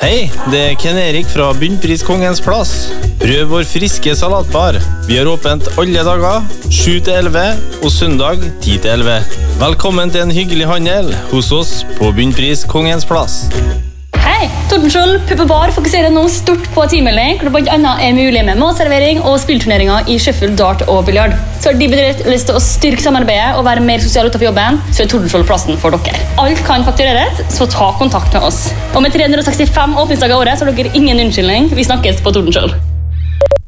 Hei, det Ken Erik fra Bunnpris Kongens Plass. Prøv vår friske salatbar. Vi har åpent alle dager, 7-11 og søndag 10-11. Velkommen til en hyggelig handel hos oss på Bunnpris Kongens Plass. Hei, Tordenskjold Pub & Bar fokuserer nå stort på teammelding, hvor det blant annet mulig med matservering og spillturneringer i shuffle, dart og biljard. Så har de bedrift lyst til å styrke samarbeidet og være mer sosial utenfor jobben, så Tordenskjold plassen for dere. Alt kan faktureres, så ta kontakt med oss. Og med 365 åpningsdager i året så har dere ingen unnskyldning. Vi snakkes på Tordenskjold.